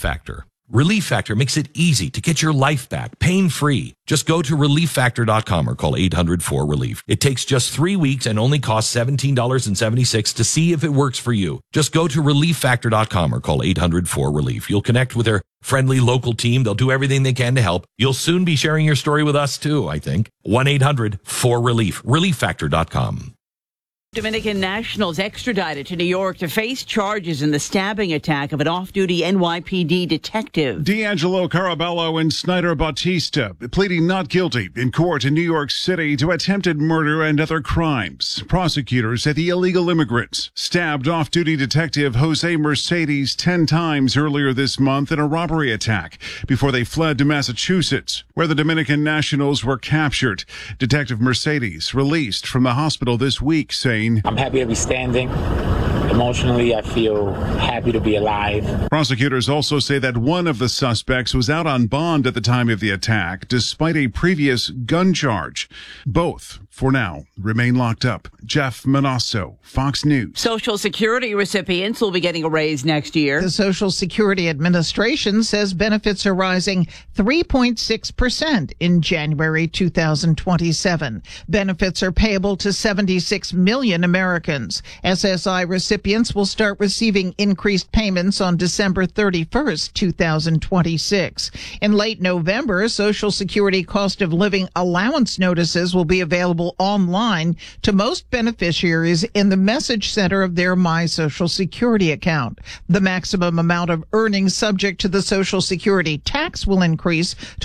Factor. Relief Factor makes it easy to get your life back, pain-free. Just go to ReliefFactor.com or call 800-4RELIEF. It takes just 3 weeks and only costs $17.76 to see if it works for you. Just go to ReliefFactor.com or call 800-4RELIEF. You'll connect with their friendly local team. They'll do everything they can to help. You'll soon be sharing your story with us too, I think. 1-800-4RELIEF. ReliefFactor.com. Dominican nationals extradited to New York to face charges in the stabbing attack of an off-duty NYPD detective. D'Angelo Carabello and Snyder Bautista pleading not guilty in court in New York City to attempted murder and other crimes. Prosecutors say the illegal immigrants stabbed off-duty detective Jose Mercedes 10 times earlier this month in a robbery attack before they fled to Massachusetts, where the Dominican nationals were captured. Detective Mercedes released from the hospital this week, saying, I'm happy to be standing. Emotionally, I feel happy to be alive. Prosecutors also say that one of the suspects was out on bond at the time of the attack, despite a previous gun charge. Both, for now, remain locked up. Jeff Manasso, Fox News. Social Security recipients will be getting a raise next year. The Social Security Administration says benefits are rising 3.6% in January 2027. Benefits are payable to 76 million Americans. SSI recipients will start receiving increased payments on December 31st, 2026. In late November, Social Security cost of living allowance notices will be available online to most beneficiaries in the message center of their My Social Security account. The maximum amount of earnings subject to the Social Security tax will increase to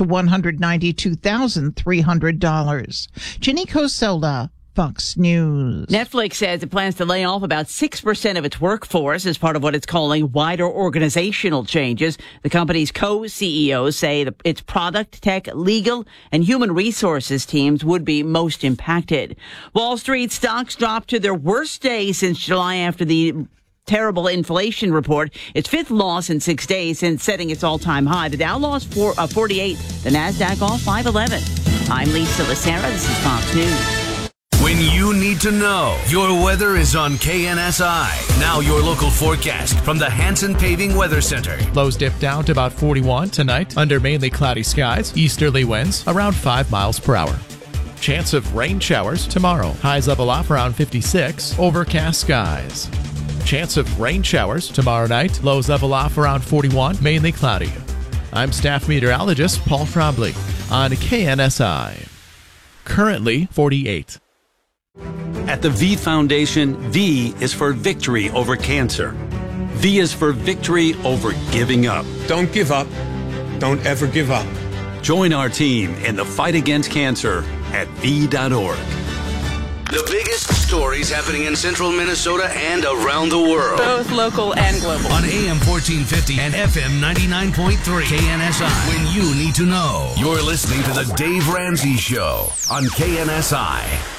$192,300. Ginny Cosola, Fox News. Netflix says it plans to lay off about 6% of its workforce as part of what it's calling wider organizational changes. The company's co-CEOs say that its product, tech, legal, and human resources teams would be most impacted. Wall Street stocks dropped to their worst day since July after the terrible inflation report. Its fifth loss in 6 days since setting its all-time high. The Dow lost 48, the Nasdaq off 511. I'm Lisa Lacera. This is Fox News. When you need to know, your weather is on KNSI. Now your local forecast from the Hanson Paving Weather Center. Lows dip down to about 41 tonight under mainly cloudy skies. Easterly winds around 5 miles per hour. Chance of rain showers tomorrow. Highs level off around 56. Overcast skies. Chance of rain showers tomorrow night. Lows level off around 41. Mainly cloudy. I'm staff meteorologist Paul Trombley on KNSI. Currently 48. At the V Foundation, V is for victory over cancer. V is for victory over giving up. Don't give up. Don't ever give up. Join our team in the fight against cancer at V.org. The biggest stories happening in central Minnesota and around the world. Both local and global. On AM 1450 and FM 99.3 KNSI. When you need to know. You're listening to The Dave Ramsey Show on KNSI.